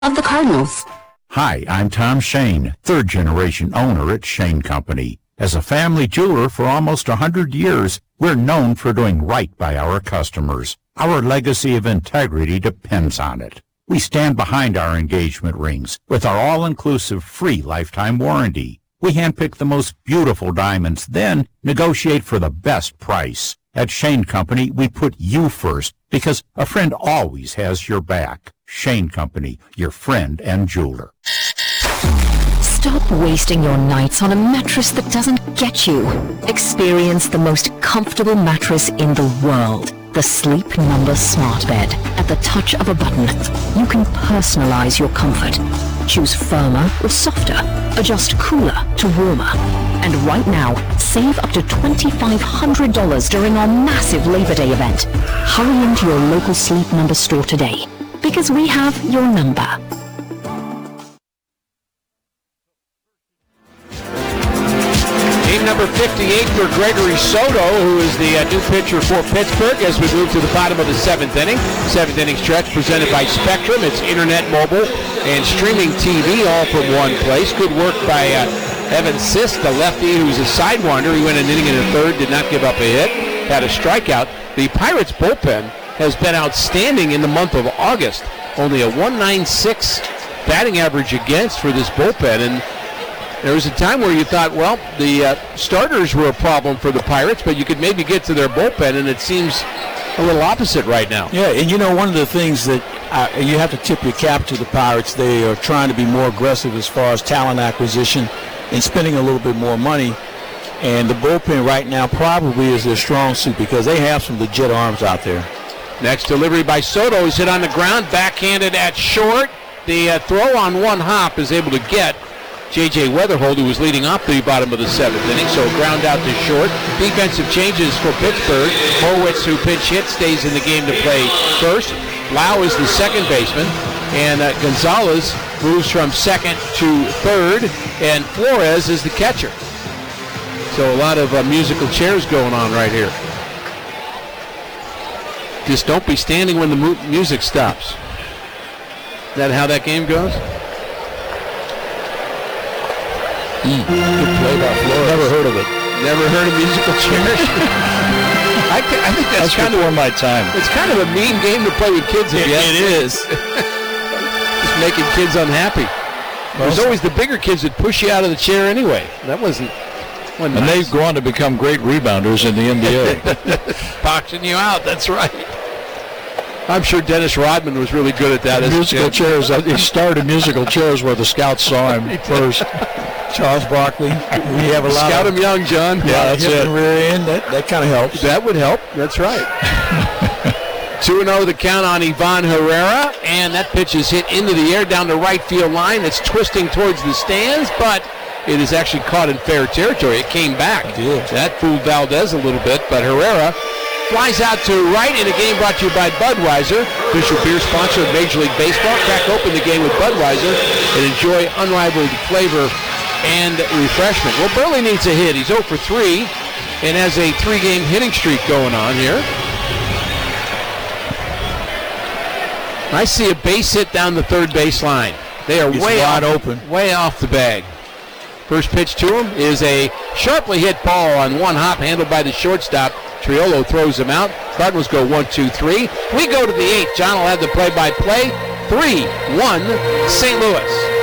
of the Cardinals. Hi, I'm Tom Shane, third-generation owner at Shane Company. As a family jeweler for almost 100 years, we're known for doing right by our customers. Our legacy of integrity depends on it. We stand behind our engagement rings with our all-inclusive free lifetime warranty. We handpick the most beautiful diamonds, then negotiate for the best price. At Shane Company, we put you first because a friend always has your back. Shane Company, your friend and jeweler. Stop wasting your nights on a mattress that doesn't get you. Experience the most comfortable mattress in the world. The Sleep Number Smart Bed. At the touch of a button, you can personalize your comfort. Choose firmer or softer. Adjust cooler to warmer. And right now, save up to $2,500 during our massive Labor Day event. Hurry into your local Sleep Number store today, because we have your number. Game number 58 for Gregory Soto, who is the new pitcher for Pittsburgh as we move to the bottom of the seventh inning. Seventh inning stretch presented by Spectrum. It's internet, mobile, and streaming TV all from one place. Good work by Evan Sisk, the lefty, who's a sidewinder. He went an inning and a third, did not give up a hit, had a strikeout. The Pirates bullpen has been outstanding in the month of August. Only a 1.96 batting average against for this bullpen, and there was a time where you thought, well, the starters were a problem for the Pirates, but you could maybe get to their bullpen, and it seems a little opposite right now. Yeah, and you know, one of the things that you have to tip your cap to the Pirates, they are trying to be more aggressive as far as talent acquisition and spending a little bit more money. And the bullpen right now probably is their strong suit because they have some legit arms out there. Next delivery by Soto is hit on the ground, backhanded at short. The throw on one hop is able to get J.J. Weatherhold, who was leading off the bottom of the seventh inning, so ground out to short. Defensive changes for Pittsburgh. Horwitz, who pinch hit, stays in the game to play first. Lau is the second baseman, and Gonzalez moves from second to third, and Flores is the catcher. So a lot of musical chairs going on right here. Just don't be standing when the music stops. Is that how that game goes? Good play by Flores. Never heard of it. Never heard of musical chairs? I think that's kind before my time. It's kind of a mean game to play with kids. It is. Just making kids unhappy. There's always the bigger kids that push you out of the chair anyway. That wasn't and nice. They've gone to become great rebounders in the NBA. Boxing you out, that's right. I'm sure Dennis Rodman was really good at that. Musical chairs. He started musical chairs where the scouts saw him first. Charles Barkley. We have a lot. Scout him young, John. Yeah, that's it. Rear end. That kind of helps. That would help. That's right. 2-0 the count on Ivan Herrera, and that pitch is hit into the air down the right field line. It's twisting towards the stands, but it is actually caught in fair territory. It came back. It did. That fooled Valdez a little bit, but Herrera flies out to right in a game brought to you by Budweiser, official beer sponsor of Major League Baseball. Crack open the game with Budweiser and enjoy unrivaled flavor and refreshment. Well, Burley needs a hit. He's 0 for 3 and has a 3-game hitting streak going on here. I see a base hit down the third base line. They are wide open. Way off the bag. First pitch to him is a sharply hit ball on one hop handled by the shortstop. Triolo throws him out. Cardinals go 1-2-3. We go to the 8th. John will have the play-by-play. 3-1 St. Louis.